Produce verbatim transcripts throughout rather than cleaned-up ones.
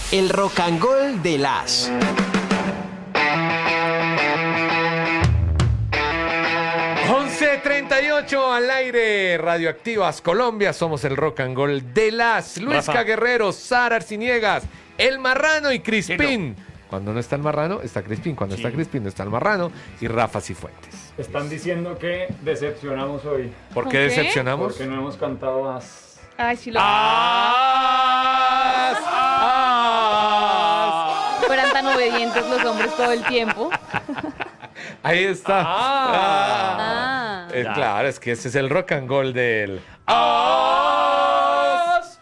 El Rock and Roll de las... once treinta y ocho al aire, Radioactivas Colombia, somos el Rock and Roll de las Luisca Rafa. Guerrero, Sara Arciniegas, El Marrano y Crispín. Hello. Cuando no está el Marrano, está Crispín. Cuando Sí. está Crispín, no está el Marrano y Rafa Cifuentes. Están diciendo que decepcionamos hoy ¿Por ¿Por qué qué? decepcionamos? porque no hemos cantado más. Ay, sí lo... ¡Ah! ¡Ah! Fueran tan obedientes los hombres todo el tiempo. Ahí está. Ah. Ah. Eh, Ya. claro, es que ese es el Rock and Roll del... ¡As!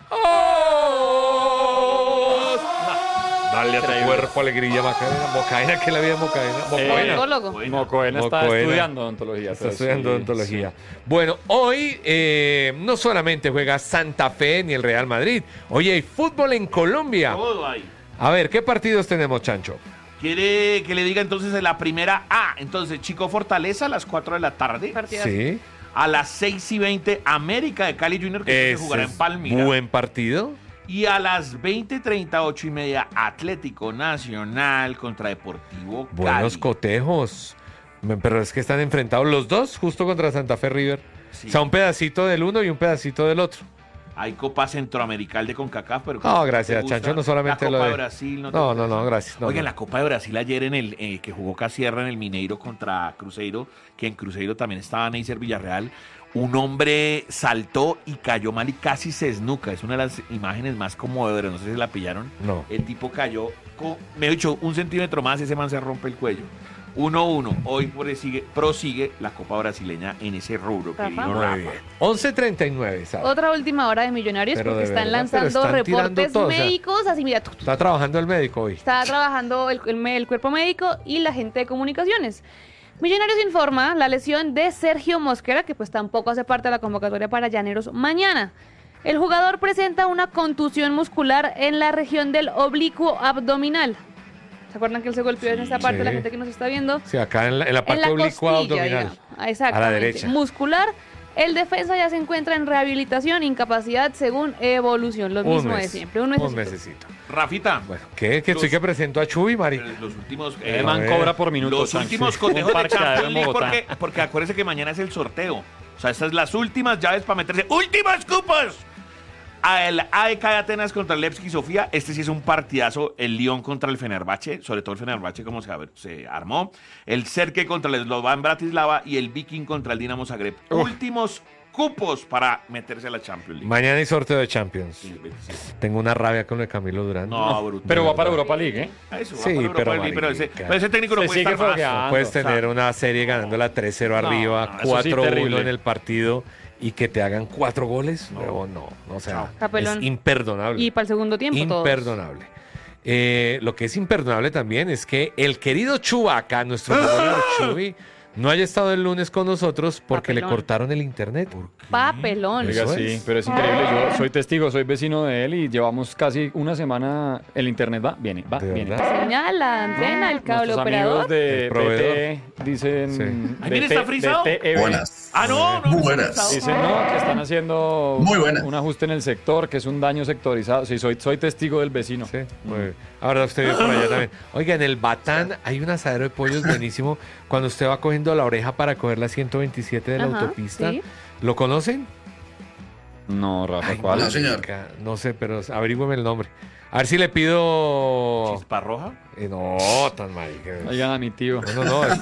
¡As! Dale a tu Increíble. cuerpo alegría, Macarena. Mocaena, que la vida de Mocaena. Mocoena. Odontólogo. Mocoena está Mocoena. estudiando odontología. Está pero estudiando sí, odontología. Bueno, hoy eh, no solamente juega Santa Fe ni el Real Madrid. Hoy hay fútbol en Colombia. Todo ahí. A ver, ¿qué partidos tenemos, Chancho? ¿Quiere que le diga entonces de la primera A? Entonces, Chico Fortaleza a las cuatro de la tarde. Partidazo. Sí. A las seis y veinte, América de Cali Junior, que se Ese jugará en es Palmira. buen partido. Y a las veinte treinta, ocho y media, Atlético Nacional contra Deportivo Cali. Buenos cotejos. Me- Pero es que están enfrentados los dos justo contra Santa Fe River. Sí. O sea, un pedacito del uno y un pedacito del otro. Hay Copa Centroamerical de CONCACAF, pero... No, ¿te gracias, gusta? Chancho, no solamente la lo Copa de... de Brasil. ¿no te No, gusta no, no, eso? gracias. No, Oigan, no. la Copa de Brasil ayer en el eh, que jugó Casierra en el Mineiro contra Cruzeiro, que en Cruzeiro también estaba Neisser Villarreal, un hombre saltó y cayó mal y casi se esnuca. Es una de las imágenes más conmovedoras, no sé si la pillaron. No. El tipo cayó, con, me he dicho, un centímetro más, ese man se rompe el cuello. uno uno, hoy prosigue, prosigue la Copa brasileña en ese rubro, Rafa. querido Muy Rafa. bien. once treinta y nueve, ¿sabes? Otra última hora de Millonarios Pero porque de están verdad, pero lanzando están tirando reportes todo, o sea, médicos. Así, mira, tu, tu, Está trabajando el médico hoy. está trabajando el, el me- el cuerpo médico y la gente de comunicaciones. Millonarios informa la lesión de Sergio Mosquera, que pues tampoco hace parte de la convocatoria para Llaneros mañana. El jugador presenta una contusión muscular en la región del oblicuo abdominal. ¿Se acuerdan que él se golpeó en esta parte? Sí. La gente que nos está viendo. Sí, acá en la, en la En parte la oblicua costilla, abdominal. digamos. Ah, exactamente. A la derecha. Muscular. El defensa ya se encuentra en rehabilitación, incapacidad según evolución. Lo Un mismo mes. de siempre. Un Un mesecito. mesecito. Rafita, Bueno, ¿qué? ¿Que Los- estoy que presento a Chuy, Mari? eh, los últimos... El eh, man ver. cobra por minuto. Los Sancho. últimos Un cotejos de parqueadero Champions en League, Bogotá. porque, porque acuérdense que mañana es el sorteo. O sea, estas son las últimas llaves para meterse. ¡Últimos cupos! A el A E K de Atenas contra el Levski Sofía. Este sí es un partidazo. El Lyon contra el Fenerbahce. Sobre todo el Fenerbahce, como se, se armó. El Cerque contra el Slovan Bratislava. Y el Viking contra el Dinamo Zagreb. Uf. Últimos cupos para meterse a la Champions League. Mañana hay sorteo de Champions. Sí, el veintisiete. Tengo una rabia con el Camilo Durán. No, brutal. Pero va para Europa League, ¿eh? A Eso, va Sí, para Europa pero, League, pero, ese, marica. pero ese técnico no Se puede sigue estar más. fogueando. No puedes o sea, tener una serie ganándola tres cero No, arriba, no, eso sí, cuatro uno terrible. en el partido y que te hagan cuatro goles. No, no, no, o sea, Capelón. es imperdonable. Y para el segundo tiempo todos. Imperdonable. Eh, lo que es imperdonable también es que el querido Chubaca, nuestro compañero Chubi, no haya estado el lunes con nosotros porque le Papelón. cortaron el internet. Papelón. Oiga, Eso sí, es. pero es increíble. Yo soy testigo, soy vecino de él y llevamos casi una semana. El internet va, viene, va, ¿De viene. verdad? Señal, la antena, el cable Nuestros operador. amigos de El proveedor. B T E dicen. Sí. Ay, B mire, T está frisado. B T E B. Buenas. Ah, no, no. Muy no, buenas. no, no. Dicen, no, que están haciendo Muy buenas. un ajuste en el sector, que es un daño sectorizado. Sí, soy, soy testigo del vecino. Sí, muy bien. Ahora usted vive por allá también. Oiga, en el Batán hay un asadero de pollos buenísimo cuando usted va cogiendo la oreja para coger la ciento veintisiete de la Ajá, autopista. sí. ¿Lo conocen? No, Rafa, Ay, ¿cuál? no, señor. marica, No sé, pero averígüeme el nombre. A ver si le pido... ¿Chispa roja? Eh, no, tan marica. Oigan a mi tío. No, no, no.